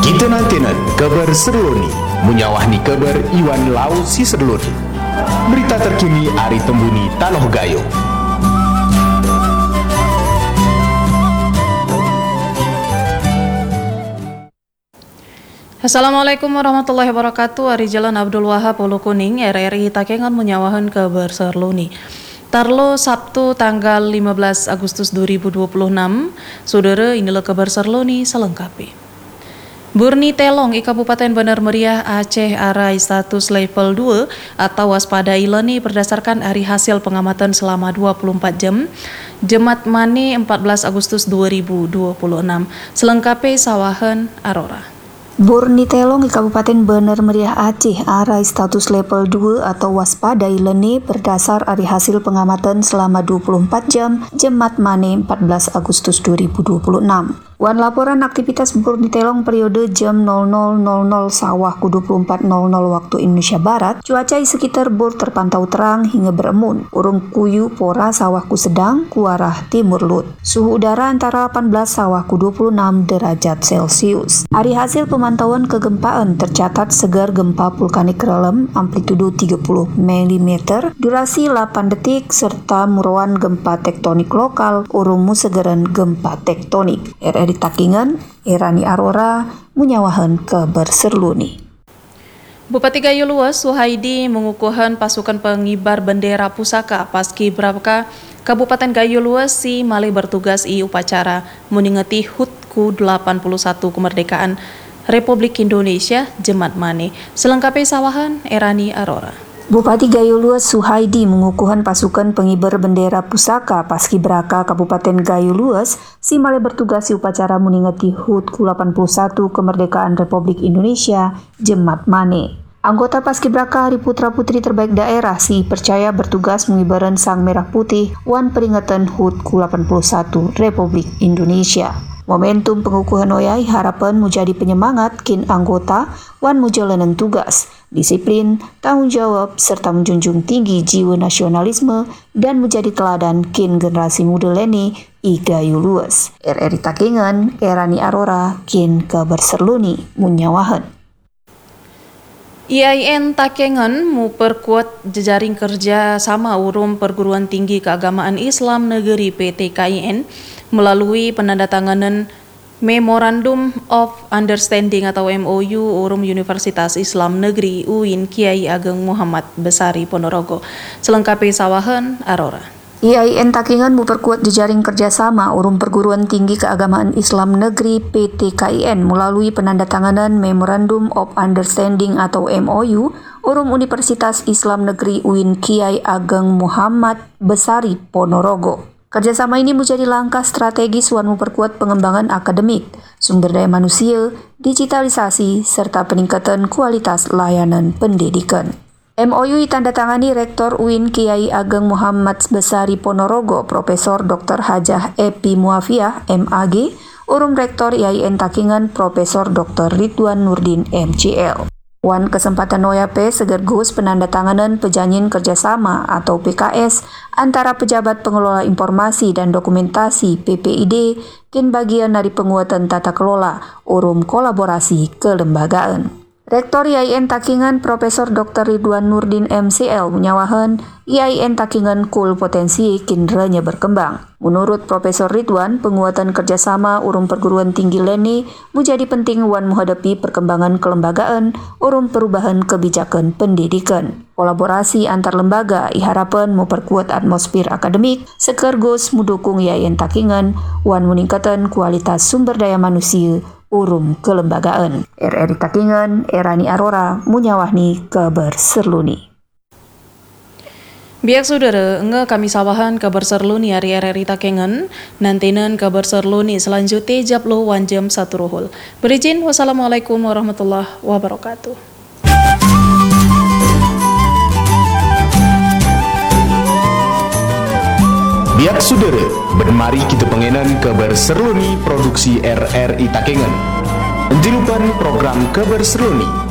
Kita nantinan kabar serloni, menyawahni kabar Iwan Lau si serloni. Berita terkini Ari Tembuni Taloh Gayo. Assalamualaikum warahmatullahi wabarakatuh. Ari Jalan Abdul Wahab Ulu Kuning RRI Takengon menyawahan kabar serluni. Tarlo Sabtu tanggal 15 Agustus 2026. Saudara, inilah kabar serluni selengkapi. Burni Telong i Kabupaten Bener Meriah Aceh arai status level 2 atau waspada ilani berdasarkan hari hasil pengamatan selama 24 jam Jemat Mane 14 Agustus 2026. Selengkapi sawahan Arora. Burni Telong di Kabupaten Bener Meriah Aceh arai status level 2 atau waspada ilani berdasar hari hasil pengamatan selama 24 jam Jemat Mane 14 Agustus 2026. Wan laporan aktivitas Burni Telong periode jam 00.00 sawah ku 24.00 waktu Indonesia Barat, cuaca di sekitar Bur terpantau terang hingga berembun. Urung kuyu pora sawah ku sedang ku arah timur lut. Suhu udara antara 18 sawah ku 26 derajat Celcius. Hari hasil pemantauan kegempaan tercatat segar gempa vulkanik relem amplitudo 30 mm, durasi 8 detik serta muruan gempa tektonik lokal urumu segeran gempa tektonik. RRI Takengon, Erani Arora, menyawahan kabar serluni. Bupati Gayo Luas Suhaidi mengukuhkan pasukan pengibar bendera pusaka Paskibraka Kabupaten Gayo Luas si malih bertugas i upacara meningati HUT ku-81 kemerdekaan Republik Indonesia Jemat Mane. Selengkapi sawahan Erani Arora. Bupati Gayo Luas Suhaidi mengukuhkan pasukan pengibar bendera pusaka Paskibraka Kabupaten Gayo Luas si malih bertugas di upacara meningati HUT ku-81 kemerdekaan Republik Indonesia Jemat Mane. Anggota Paskibraka Hari Putra Putri terbaik daerah si percaya bertugas mengibaran sang merah putih wan peringatan HUT ku-81 Republik Indonesia. Momentum pengukuhan oyai harapan menjadi penyemangat kin anggota wan mujalanan tugas, disiplin, tanggung jawab, serta menjunjung tinggi jiwa nasionalisme dan menjadi teladan kin generasi muda leni i Gayo Luas. RRI Takengon, Erani Arora, kin kabar serluni munyawahan. IAIN Takengon memperkuat jejaring kerja sama urum perguruan tinggi keagamaan Islam negeri PTKIN melalui penandatanganan Memorandum of Understanding atau MOU urum Universitas Islam Negeri UIN Kiai Ageng Muhammad Besari Ponorogo. Selengkapi sawahan Arora. IAIN Takengon memperkuat jejaring kerjasama urum perguruan tinggi keagamaan Islam negeri PTKIN melalui penandatanganan Memorandum of Understanding atau MOU urum Universitas Islam Negeri UIN Kiai Ageng Muhammad Besari Ponorogo. Kerjasama ini menjadi langkah strategis wan memperkuat pengembangan akademik, sumber daya manusia, digitalisasi, serta peningkatan kualitas layanan pendidikan. MOU ditandatangani Rektor UIN Kiai Ageng Muhammad Besari Ponorogo, Profesor Dr. Hajah Epi Muafiah, MAG, urum Rektor IAIN Takengon, Profesor Dr. Ridwan Nurdin, MCL. Wan kesempatan noyape seger gus penandatanganan perjanjian kerjasama atau PKS antara pejabat pengelola informasi dan dokumentasi PPID kin bagian dari penguatan tata kelola urum kolaborasi kelembagaan. Rektor IAIN Takengon Profesor Dr. Ridwan Nurdin MCL menyawahan IAIN Takengon kul potensi kinderanya berkembang. Menurut Profesor Ridwan, penguatan kerjasama urum perguruan tinggi leni menjadi penting wan menghadapi perkembangan kelembagaan urum perubahan kebijakan pendidikan. Kolaborasi antar lembaga iharapan memperkuat atmosfer akademik sekergus mendukung IAIN Takengon wan meningkatkan kualitas sumber daya manusia urum kelembagaan. RRI Takengon, Erani Arora, munyawahni kabar serluni. Biak saudara, kami sawahan kabar serluni hari RRI Takengon, nantinan kabar serluni selanjutnya japlo wan jam 1 rohul. Berizin, wassalamualaikum warahmatullahi wabarakatuh. Biak saudara, bermari kita pengenan kabar serluni produksi RRI Takengon. Jangan lupa program kabar serluni